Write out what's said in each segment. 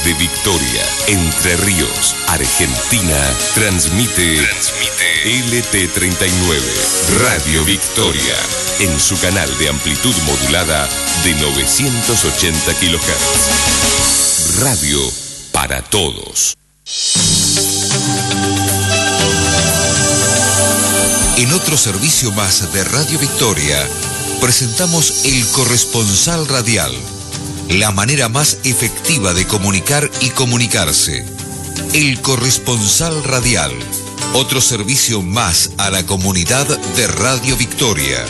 De Victoria, Entre Ríos, Argentina, transmite LT39, Radio Victoria, en su canal de amplitud modulada de 980 kHz. Radio para todos. En otro servicio más de Radio Victoria, presentamos El Corresponsal Radial, la manera más efectiva de comunicar y comunicarse. El Corresponsal Radial, otro servicio más a la comunidad de Radio Victoria.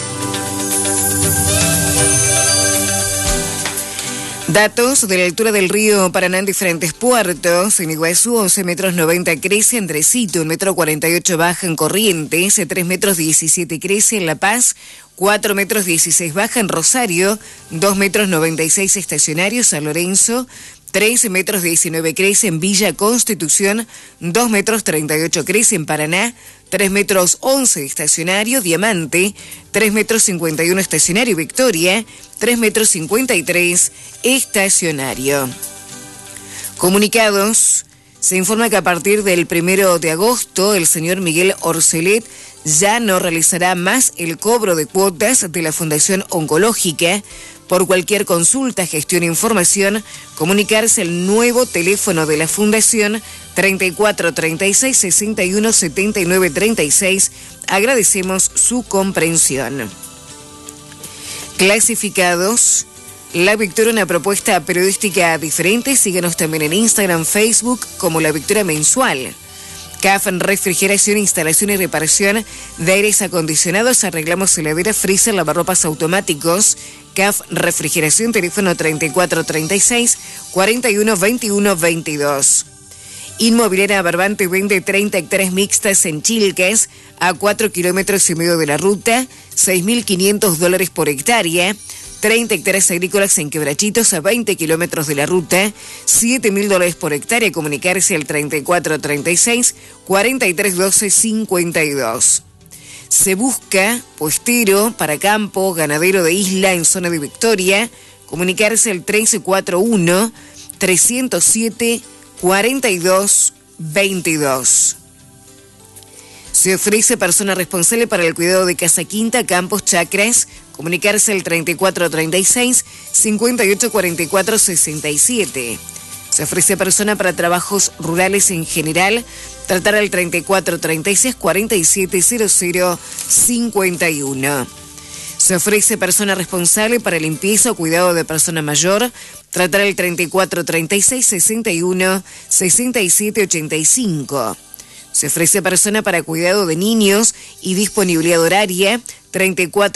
Datos de la altura del río Paraná en diferentes puertos. En Iguazú, 11 metros 90 crece. Andresito, 1 metro 48 baja en Corrientes. 3 metros 17 crece en La Paz. 4 metros 16 baja en Rosario. 2 metros 96 estacionario. San Lorenzo. 3 metros 19 crece en Villa Constitución. 2 metros 38 crece en Paraná. 3 metros 11 estacionario, Diamante, 3 metros 51 estacionario, Victoria, 3 metros 53 estacionario. Comunicados, se informa que a partir del 1 de agosto el señor Miguel Orcelet ya no realizará más el cobro de cuotas de la Fundación Oncológica. Por cualquier consulta, gestión e información, comunicarse al nuevo teléfono de la Fundación 34 36 61 79 36. Agradecemos su comprensión. Clasificados. La Victoria, una propuesta periodística diferente. Síguenos también en Instagram, Facebook como La Victoria Mensual. CAF Refrigeración, instalación y reparación de aires acondicionados. Arreglamos heladeras, freezer, lavarropas automáticos. CAF Refrigeración, teléfono 34 36 41 21 22. Inmobiliaria Barbante vende 30 hectáreas mixtas en Chilques, a 4,5 kilómetros de la ruta, $6.500 por hectárea. 30 hectáreas agrícolas en Quebrachitos, a 20 kilómetros de la ruta, $7.000 por hectárea. Comunicarse al 34 36 43 12 52. Se busca puestero para campo, ganadero de isla en zona de Victoria. Comunicarse al 1341 307 42 22. Se ofrece persona responsable para el cuidado de casa quinta, campos, chacras. Comunicarse al 34 36 58 44 67. Se ofrece persona para trabajos rurales en general. Tratar al 34 36 47 00 51. Se ofrece persona responsable para limpieza o cuidado de persona mayor. Tratar al 34 36 61 67 85. Se ofrece persona para cuidado de niños y disponibilidad horaria. 34